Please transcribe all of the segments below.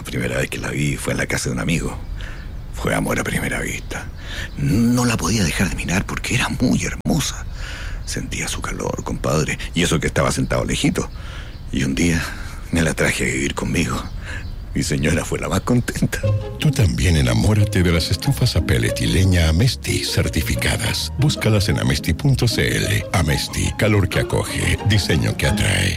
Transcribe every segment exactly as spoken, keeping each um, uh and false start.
La primera vez que la vi fue en la casa de un amigo. Fue amor a primera vista. No la podía dejar de mirar porque era muy hermosa. Sentía su calor, compadre, y eso que estaba sentado lejito. Y un día me la traje a vivir conmigo. Mi señora fue la más contenta. Tú también enamórate de las estufas a pellet y leña Amesti certificadas. Búscalas en amesti punto c l. Amesti, calor que acoge, diseño que atrae.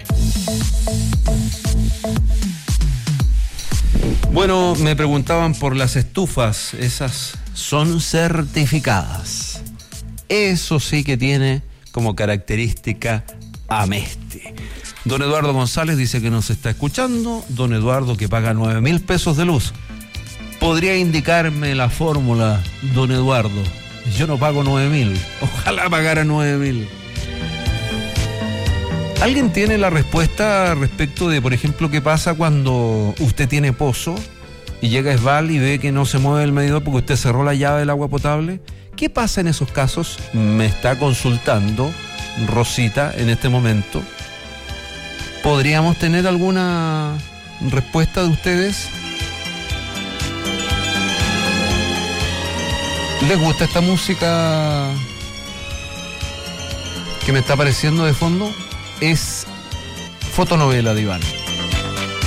Bueno, me preguntaban por las estufas. Esas son certificadas. Eso sí que tiene como característica Amesti. Don Eduardo González dice que nos está escuchando. Don Eduardo, que paga nueve mil pesos de luz. ¿Podría indicarme la fórmula, don Eduardo? Yo no pago nueve mil. Ojalá pagara nueve mil. ¿Alguien tiene la respuesta respecto de, por ejemplo, qué pasa cuando usted tiene pozo y llega a Esval y ve que no se mueve el medidor porque usted cerró la llave del agua potable? ¿Qué pasa en esos casos? Me está consultando Rosita en este momento. ¿Podríamos tener alguna respuesta de ustedes? ¿Les gusta esta música que me está apareciendo de fondo? Es fotonovela de Iván.